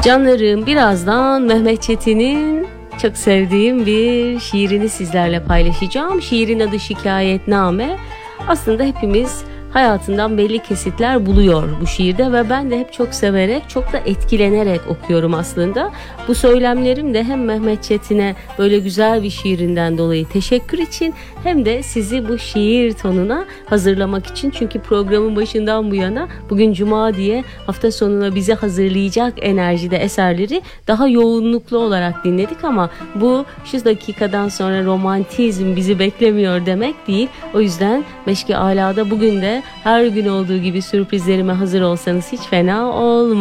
Canlarım, birazdan Mehmet Çetin'in çok sevdiğim bir şiirini sizlerle paylaşacağım. Şiirin adı Şikayetname. Aslında hepimiz hayatından belli kesitler buluyor bu şiirde ve ben de hep çok severek, çok da etkilenerek okuyorum aslında. Bu söylemlerim de hem Mehmet Çetin'e böyle güzel bir şiirinden dolayı teşekkür için hem de sizi bu şiir tonuna hazırlamak için. Çünkü programın başından bu yana, bugün Cuma diye hafta sonuna bizi hazırlayacak enerjide eserleri daha yoğunluklu olarak dinledik ama bu şu dakikadan sonra romantizm bizi beklemiyor demek değil. O yüzden Meşki Ala'da bugün de her gün olduğu gibi sürprizlerime hazır olsanız hiç fena olmaz.